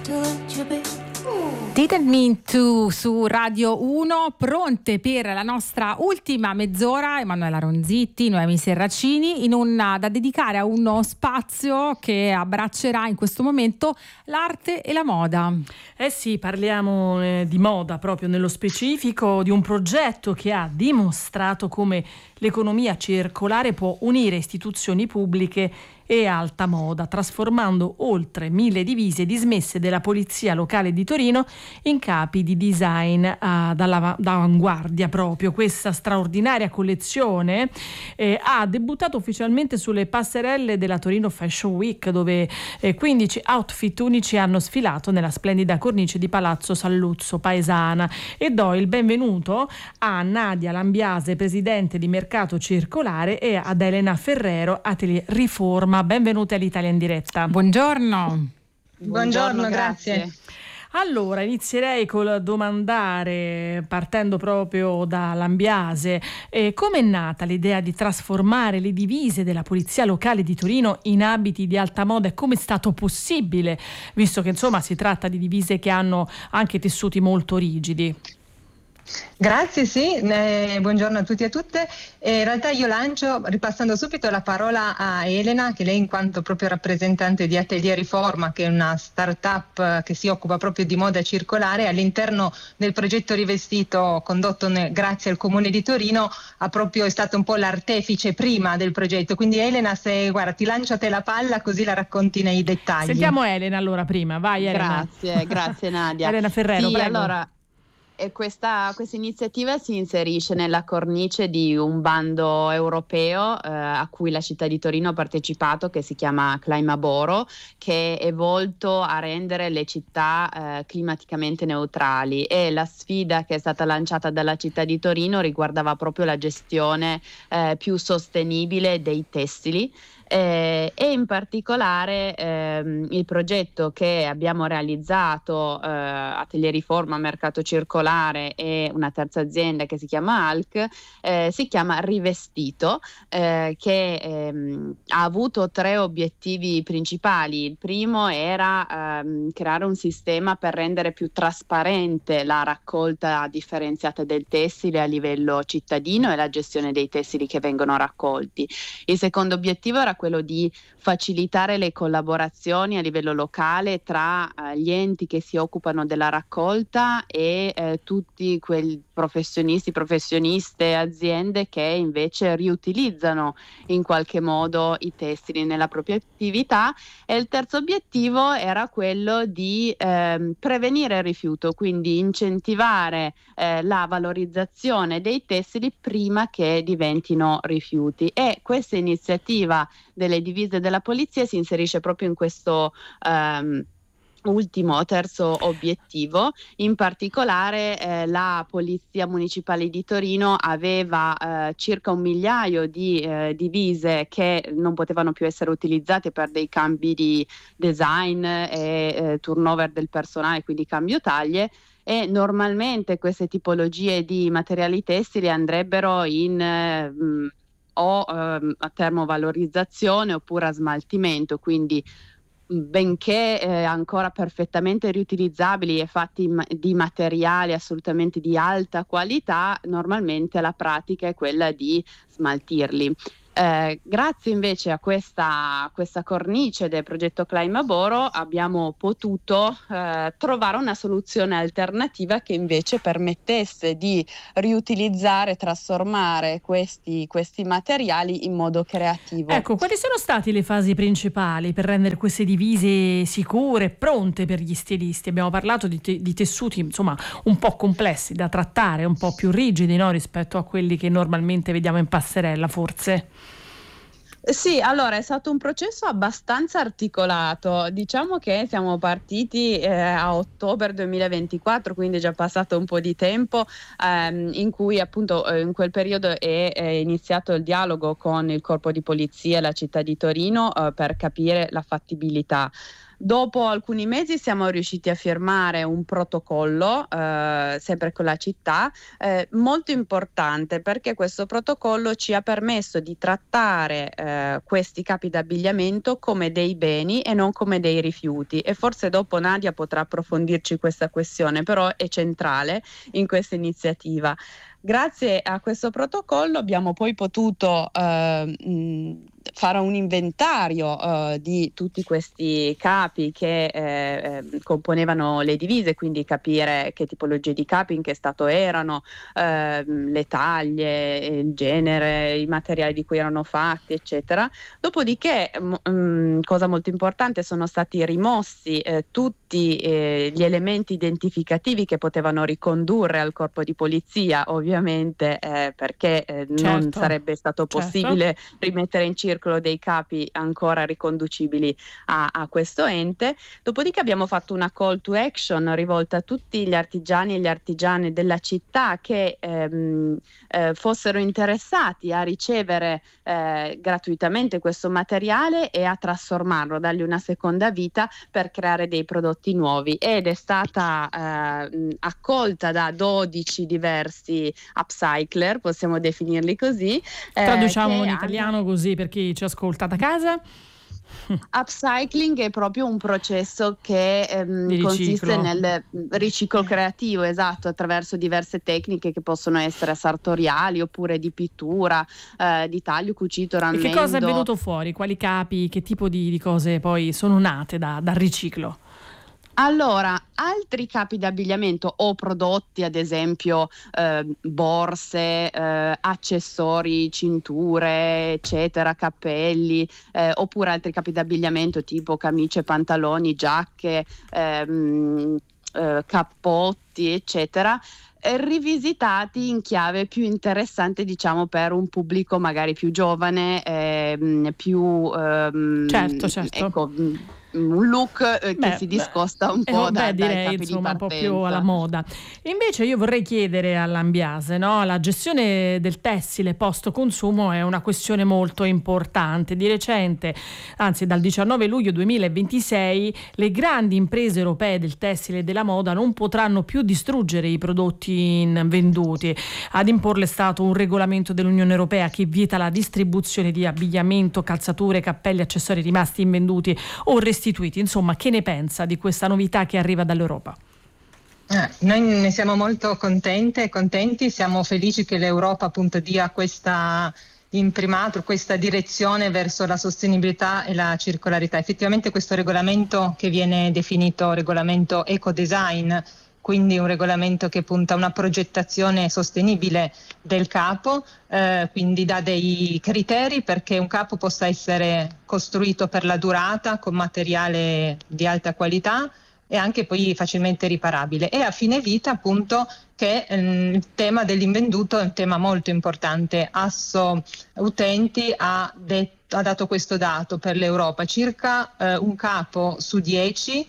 Didn't Mean To su Radio 1, pronte per la nostra ultima mezz'ora. Emanuela Ronzitti, Noemi Serracini, da dedicare a uno spazio che abbraccerà in questo momento l'arte e la moda. Eh sì, parliamo di moda proprio nello specifico, di un progetto che ha dimostrato come l'economia circolare può unire istituzioni pubbliche e alta moda, trasformando oltre 1000 divise dismesse della polizia locale di Torino in capi di design d'avanguardia proprio. Questa straordinaria collezione ha debuttato ufficialmente sulle passerelle della Torino Fashion Week, dove 15 outfit unici hanno sfilato nella splendida cornice di Palazzo Salluzzo Paesana. E do il benvenuto a Nadia Lambiase, presidente di Mercato Circolare, e ad Elena Ferrero, Atelier Riforma. Benvenuti all'Italia in diretta. Buongiorno. Buongiorno, grazie. Allora, inizierei col domandare, partendo proprio da Lambiase, come è nata l'idea di trasformare le divise della polizia locale di Torino in abiti di alta moda e come è stato possibile, visto che insomma si tratta di divise che hanno anche tessuti molto rigidi? Grazie, sì, buongiorno a tutti e a tutte. In realtà io lancio, ripassando subito la parola a Elena, che lei in quanto proprio rappresentante di Atelier Riforma, che è una start-up che si occupa proprio di moda circolare, all'interno del progetto Rivestito condotto grazie al Comune di Torino, è stata un po' l'artefice prima del progetto. Quindi Elena, guarda, ti lancio a te la palla così la racconti nei dettagli. Sentiamo Elena allora prima, vai Elena. Grazie Nadia. Elena Ferrero, sì, prego. Allora, questa iniziativa si inserisce nella cornice di un bando europeo a cui la città di Torino ha partecipato, che si chiama Clima-Boro, che è volto a rendere le città climaticamente neutrali, e la sfida che è stata lanciata dalla città di Torino riguardava proprio la gestione più sostenibile dei tessili. E in particolare il progetto che abbiamo realizzato, Atelier Riforma, Mercato Circolare e una terza azienda che si chiama ALC, si chiama Rivestito, che ha avuto 3 obiettivi principali. Il primo era creare un sistema per rendere più trasparente la raccolta differenziata del tessile a livello cittadino e la gestione dei tessili che vengono raccolti. Il secondo obiettivo era quello di facilitare le collaborazioni a livello locale tra gli enti che si occupano della raccolta e tutti quei professioniste, aziende che invece riutilizzano in qualche modo i tessili nella propria attività. E il terzo obiettivo era quello di prevenire il rifiuto, quindi incentivare la valorizzazione dei tessili prima che diventino rifiuti. E questa iniziativa delle divise della polizia si inserisce proprio in questo terzo obiettivo. In particolare la Polizia Municipale di Torino aveva circa 1 migliaio di divise che non potevano più essere utilizzate per dei cambi di design e turnover del personale, quindi cambio taglie. E normalmente queste tipologie di materiali tessili andrebbero in a termovalorizzazione oppure a smaltimento, quindi benché ancora perfettamente riutilizzabili e fatti di materiali assolutamente di alta qualità, normalmente la pratica è quella di smaltirli. Grazie invece a questa cornice del progetto Clima-Boro abbiamo potuto trovare una soluzione alternativa che invece permettesse di riutilizzare, trasformare questi materiali in modo creativo. Ecco, quali sono state le fasi principali per rendere queste divise sicure e pronte per gli stilisti? Abbiamo parlato di tessuti insomma un po' complessi da trattare, un po' più rigidi, no, rispetto a quelli che normalmente vediamo in passerella, forse. Sì, allora è stato un processo abbastanza articolato. Diciamo che siamo partiti a ottobre 2024, quindi è già passato un po' di tempo, in cui appunto in quel periodo è iniziato il dialogo con il corpo di polizia e la città di Torino per capire la fattibilità. Dopo alcuni mesi siamo riusciti a firmare un protocollo, sempre con la città, molto importante, perché questo protocollo ci ha permesso di trattare questi capi d'abbigliamento come dei beni e non come dei rifiuti, e forse dopo Nadia potrà approfondirci questa questione, però è centrale in questa iniziativa. Grazie a questo protocollo abbiamo poi potuto fare un inventario di tutti questi capi che componevano le divise, quindi capire che tipologie di capi, in che stato erano, le taglie, il genere, i materiali di cui erano fatti, eccetera. Dopodiché, cosa molto importante, sono stati rimossi tutti gli elementi identificativi che potevano ricondurre al corpo di polizia, ovviamente, perché non sarebbe stato possibile rimettere in circolo dei capi ancora riconducibili a questo ente. Dopodiché abbiamo fatto una call to action rivolta a tutti gli artigiani e gli artigiane della città che fossero interessati a ricevere gratuitamente questo materiale e a trasformarlo, dargli una seconda vita per creare dei prodotti nuovi, ed è stata accolta da 12 diversi upcycler, possiamo definirli così. Traduciamo in italiano così per chi ci ascolta da casa. Upcycling è proprio un processo che consiste nel riciclo creativo, esatto, attraverso diverse tecniche che possono essere sartoriali oppure di pittura, di taglio, cucito, rammendo. E che cosa è venuto fuori? Quali capi, che tipo di cose poi sono nate dal riciclo? Allora, altri capi d'abbigliamento o prodotti, ad esempio borse, accessori, cinture, eccetera, cappelli, oppure altri capi d'abbigliamento tipo camicie, pantaloni, giacche, cappotti, eccetera, rivisitati in chiave più interessante, diciamo, per un pubblico magari più giovane, più certo. Ecco, un look che si discosta un po' dai capi insomma, di partenza. Un po' più alla moda. Invece io vorrei chiedere all'Ambiase, no? La gestione del tessile post consumo è una questione molto importante. Di recente, anzi dal 19 luglio 2026, le grandi imprese europee del tessile e della moda non potranno più distruggere i prodotti invenduti. Ad imporle è stato un regolamento dell'Unione Europea che vieta la distribuzione di abbigliamento, calzature, cappelli, accessori rimasti invenduti o restituiti. Insomma, che ne pensa di questa novità che arriva dall'Europa? Noi ne siamo molto contenti, siamo felici che l'Europa appunto dia questa imprimatur, questa direzione verso la sostenibilità e la circolarità. Effettivamente questo regolamento, che viene definito regolamento ecodesign, quindi un regolamento che punta a una progettazione sostenibile del capo, quindi dà dei criteri perché un capo possa essere costruito per la durata con materiale di alta qualità e anche poi facilmente riparabile, e a fine vita, appunto, che il tema dell'invenduto è un tema molto importante. Asso Utenti ha dato questo dato per l'Europa: circa un capo su 10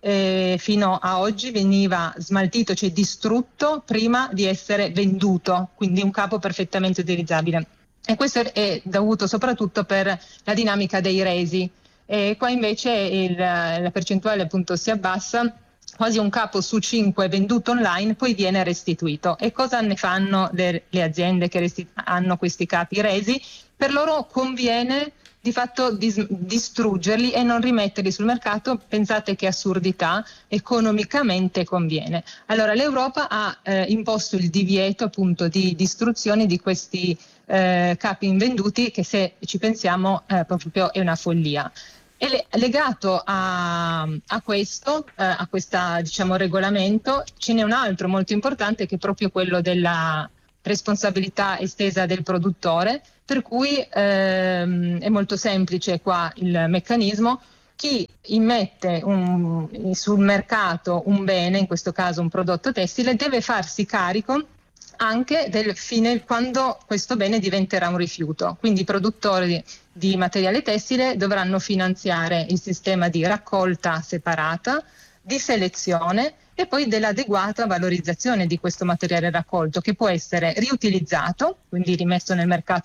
fino a oggi veniva smaltito, cioè distrutto, prima di essere venduto, quindi un capo perfettamente utilizzabile. E questo è dovuto soprattutto per la dinamica dei resi. E qua invece la percentuale appunto si abbassa, quasi un capo su 5 venduto online poi viene restituito. E cosa ne fanno le aziende che hanno questi capi resi? Per loro conviene di fatto distruggerli e non rimetterli sul mercato. Pensate che assurdità, economicamente conviene. Allora l'Europa ha imposto il divieto appunto di distruzione di questi capi invenduti, che se ci pensiamo proprio è una follia. E legato a questo, a questa, diciamo, regolamento, ce n'è un altro molto importante, che è proprio quello della responsabilità estesa del produttore, per cui è molto semplice qua il meccanismo. Chi immette sul mercato un bene, in questo caso un prodotto tessile, deve farsi carico anche del fine quando questo bene diventerà un rifiuto. Quindi i produttori di materiale tessile dovranno finanziare il sistema di raccolta separata, di selezione e poi dell'adeguata valorizzazione di questo materiale raccolto, che può essere riutilizzato, quindi rimesso nel mercato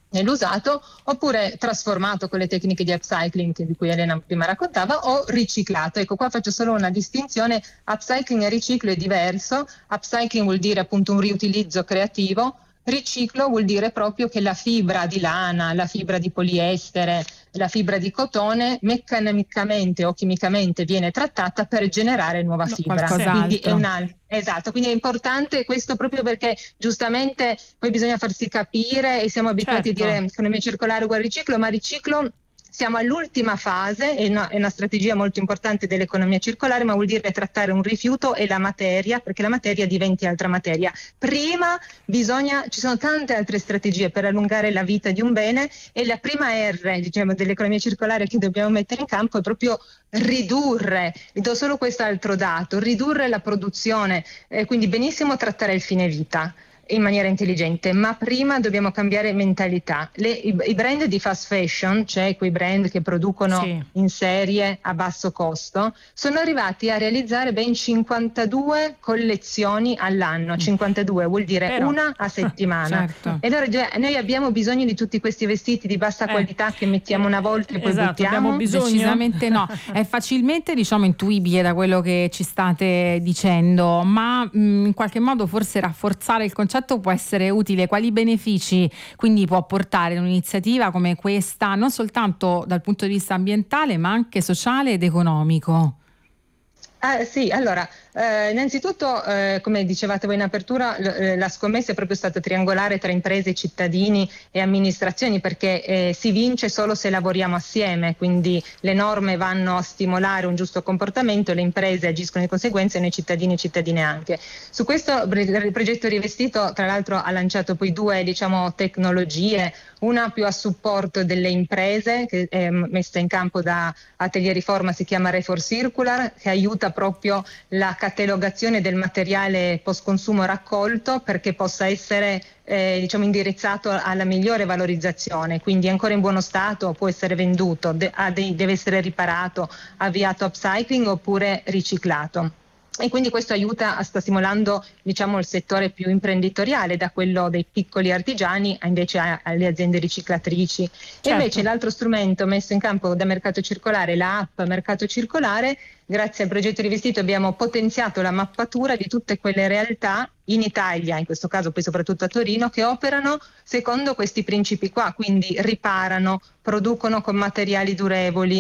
nell'usato, oppure trasformato con le tecniche di upcycling di cui Elena prima raccontava, o riciclato. Ecco, qua faccio solo una distinzione: upcycling e riciclo è diverso. Upcycling vuol dire appunto un riutilizzo creativo, riciclo vuol dire proprio che la fibra di lana, la fibra di poliestere, la fibra di cotone meccanicamente o chimicamente viene trattata per generare nuova fibra. Quindi esatto, quindi è importante questo proprio perché giustamente poi bisogna farsi capire, e siamo abituati a dire economia circolare uguale riciclo, ma riciclo siamo all'ultima fase, è una strategia molto importante dell'economia circolare, ma vuol dire trattare un rifiuto e la materia, perché la materia diventi altra materia. Prima ci sono tante altre strategie per allungare la vita di un bene, e la prima R, diciamo, dell'economia circolare che dobbiamo mettere in campo è proprio ridurre. Vi do solo questo altro dato: ridurre la produzione, quindi benissimo trattare il fine vita in maniera intelligente, ma prima dobbiamo cambiare mentalità. I brand di fast fashion, cioè quei brand che producono in serie a basso costo, sono arrivati a realizzare ben 52 collezioni all'anno. 52 vuol dire una a settimana. E allora noi abbiamo bisogno di tutti questi vestiti di bassa qualità che mettiamo una volta e poi buttiamo? Abbiamo bisogno? Decisamente no. È facilmente, diciamo, intuibile da quello che ci state dicendo, ma in qualche modo forse rafforzare il concetto può essere utile. Quali benefici quindi può portare un'iniziativa come questa, non soltanto dal punto di vista ambientale ma anche sociale ed economico? Sì, allora, innanzitutto, come dicevate voi in apertura, la scommessa è proprio stata triangolare tra imprese, cittadini e amministrazioni, perché si vince solo se lavoriamo assieme, quindi le norme vanno a stimolare un giusto comportamento, le imprese agiscono di conseguenza e noi cittadini e cittadine anche. Su questo il progetto Rivestito, tra l'altro, ha lanciato poi due, diciamo, tecnologie, una più a supporto delle imprese, che è messa in campo da Atelier Riforma, si chiama Refor Circular, che aiuta proprio la catalogazione del materiale post consumo raccolto perché possa essere diciamo indirizzato alla migliore valorizzazione, quindi ancora in buono stato può essere venduto, deve essere riparato, avviato upcycling oppure riciclato. E quindi questo sta stimolando, diciamo, il settore più imprenditoriale, da quello dei piccoli artigiani invece alle aziende riciclatrici. E invece l'altro strumento messo in campo da Mercato Circolare, la app Mercato Circolare, grazie al progetto Rivestito abbiamo potenziato la mappatura di tutte quelle realtà in Italia, in questo caso poi soprattutto a Torino, che operano secondo questi principi qua, quindi riparano, producono con materiali durevoli,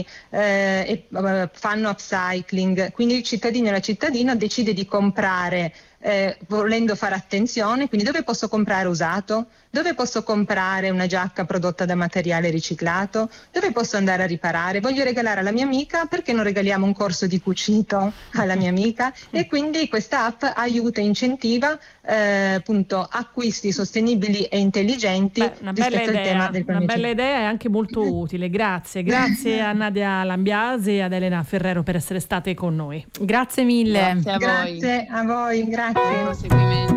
fanno upcycling, quindi il cittadino e la cittadina decide di comprare volendo fare attenzione, quindi dove posso comprare usato, dove posso comprare una giacca prodotta da materiale riciclato, dove posso andare a riparare, voglio regalare alla mia amica, perché non regaliamo un corso di cucito alla mia amica? E quindi questa app aiuta e incentiva appunto acquisti sostenibili e intelligenti rispetto al tema del una bella idea e anche molto utile. Grazie a Nadia Lambiase e ad Elena Ferrero per essere state con noi. Grazie mille. Grazie a voi. Grazie a voi, grazie. Buon proseguimento.